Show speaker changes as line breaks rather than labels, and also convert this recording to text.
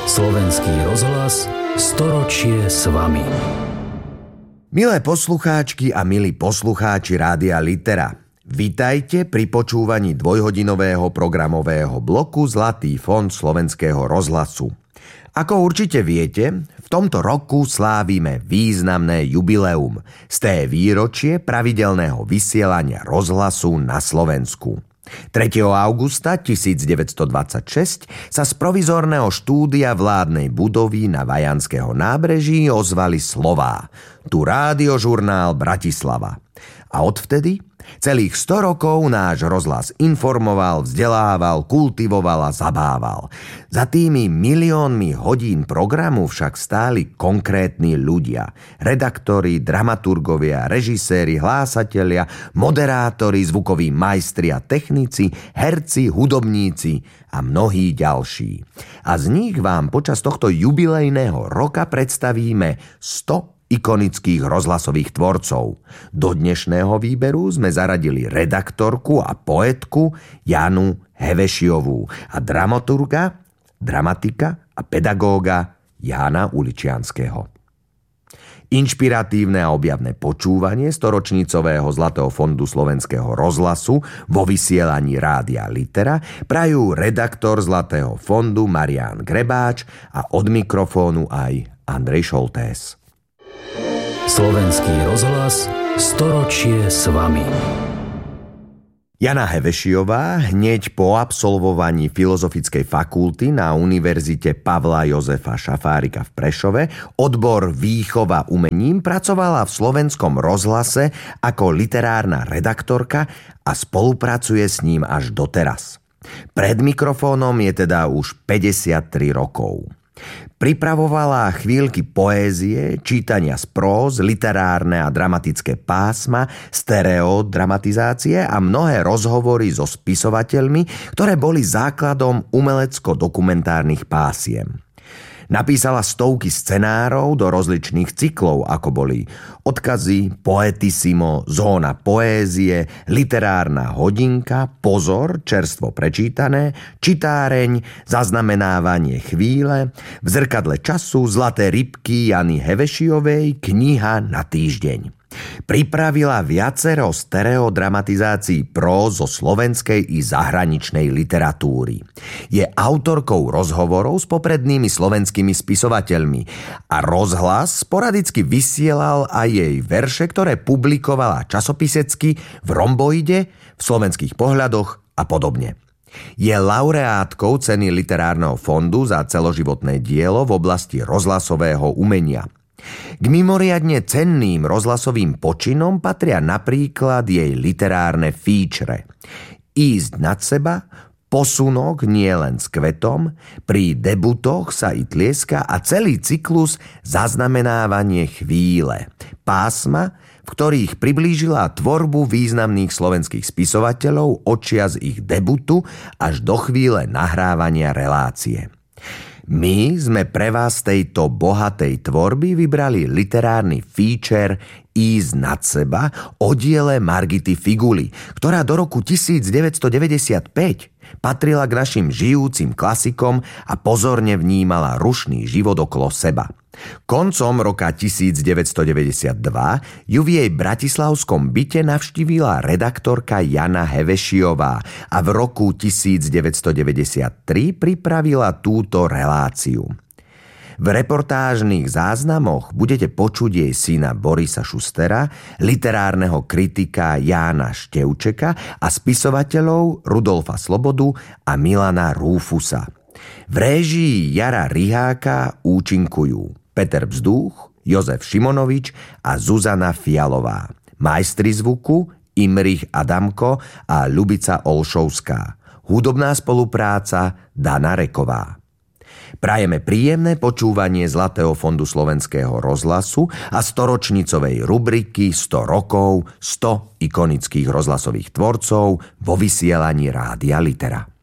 Slovenský rozhlas, storočie s vami.
Milé poslucháčky a milí poslucháči Rádia Litera, vitajte pri počúvaní dvojhodinového programového bloku Zlatý fond Slovenského rozhlasu. Ako určite viete, v tomto roku slávime významné jubileum, sté výročie pravidelného vysielania rozhlasu na Slovensku. 3. augusta 1926 sa z provizorného štúdia vládnej budovy na Vajanského nábreží ozvali slová: Tu rádiožurnál Bratislava. A odvtedy celých 100 rokov náš rozhlas informoval, vzdelával, kultivoval a zabával. Za tými miliónmi hodín programu však stáli konkrétni ľudia. Redaktori, dramaturgovia, režiséri, hlásatelia, moderátori, zvukoví majstri a technici, herci, hudobníci a mnohí ďalší. A z nich vám počas tohto jubilejného roka predstavíme 100 ikonických rozhlasových tvorcov. Do dnešného výberu sme zaradili redaktorku a poetku Janu Hevešiovú a dramatika a pedagóga Jána Uličianskeho. Inšpiratívne a objavné počúvanie storočnicového Zlatého fondu Slovenského rozhlasu vo vysielaní Rádia Litera prajú redaktor Zlatého fondu Marián Grebáč a od mikrofónu aj Andrej Šoltés.
Slovenský rozhlas, storočie s vami.
Jana Hevešiová hneď po absolvovaní Filozofickej fakulty na Univerzite Pavla Jozefa Šafárika v Prešove odbor výchova umením pracovala v Slovenskom rozhlase ako literárna redaktorka a spolupracuje s ním až doteraz. Pred mikrofónom je teda už 53 rokov. Pripravovala chvíľky poézie, čítania z próz, literárne a dramatické pásma, stereodramatizácie a mnohé rozhovory so spisovateľmi, ktoré boli základom umelecko-dokumentárnych pásiem. Napísala stovky scenárov do rozličných cyklov, ako boli Odkazy, Poetissimo, Zóna poézie, Literárna hodinka, Pozor, čerstvo prečítané, Čitáreň, Zaznamenávanie chvíle, V zrkadle času, Zlaté rybky Jany Hevešiovej, Kniha na týždeň. Pripravila viacero stereodramatizácií próz zo slovenskej i zahraničnej literatúry. Je autorkou rozhovorov s poprednými slovenskými spisovateľmi a rozhlas sporadicky vysielal aj jej verše, ktoré publikovala časopisecky v Romboide, v Slovenských pohľadoch a podobne. Je laureátkou ceny Literárneho fondu za celoživotné dielo v oblasti rozhlasového umenia. K mimoriadne cenným rozhlasovým počinom patria napríklad jej literárne feature Ísť nad seba, Posunok nie len s kvetom, Pri debutoch sa i tlieska a celý cyklus Zaznamenávanie chvíle, pásma, v ktorých priblížila tvorbu významných slovenských spisovateľov odčias ich debutu až do chvíle nahrávania relácie. My sme pre vás tejto bohatej tvorby vybrali literárny feature Ísť nad seba o diele Margity Figuli, ktorá do roku 1995 patrila k našim žijúcim klasikom a pozorne vnímala rušný život okolo seba. Koncom roka 1992 ju v jej bratislavskom byte navštívila redaktorka Jana Hevešiová a v roku 1993 pripravila túto reláciu. V reportážnych záznamoch budete počuť jej syna Borisa Šustera, literárneho kritika Jána Števčeka a spisovateľov Rudolfa Slobodu a Milana Rúfusa. V réžii Jara Riháka účinkujú Peter Bzduch, Jozef Šimonovič a Zuzana Fialová. Majstri zvuku Imrich Adamko a Ľubica Olšovská. Hudobná spolupráca Dana Reková. Prajeme príjemné počúvanie Zlatého fondu Slovenského rozhlasu a storočnicovej rubriky 100 rokov, 100 ikonických rozhlasových tvorcov vo vysielaní Rádia Litera.